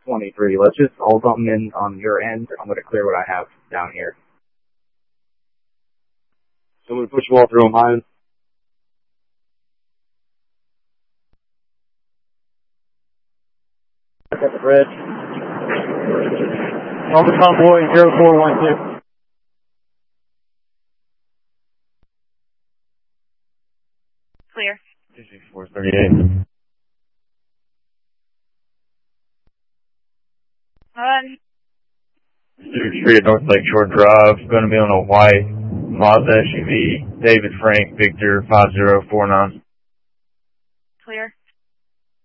23. Let's just hold them in on your end. I'm going to clear what I have down here. So I'm going to push them all through on mine. At the bridge. Over convoy 0412. Clear. 438. Street at North Lakeshore Drive. Going to be on a white Mazda SUV. David Frank Victor 5049. Clear.